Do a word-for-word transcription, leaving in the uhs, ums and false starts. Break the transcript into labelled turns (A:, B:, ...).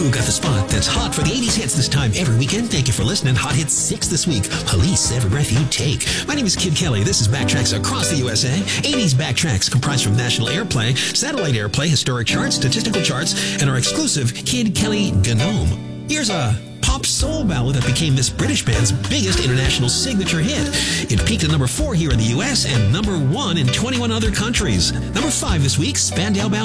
A: You got the spot that's hot for the eighties hits this time every weekend. Thank you for listening. Hot Hits six this week. Police, Every Breath You Take. My name is Kid Kelly. This is Backtracks across the U S A. eighties Backtracks comprised from national airplay, satellite airplay, historic charts, statistical charts, and our exclusive Kid Kelly Gnome. Here's a pop soul ballad that became this British band's biggest international signature hit. It peaked at number four here in the U S and number one in twenty-one other countries. Number five this week, Spandau Ballet.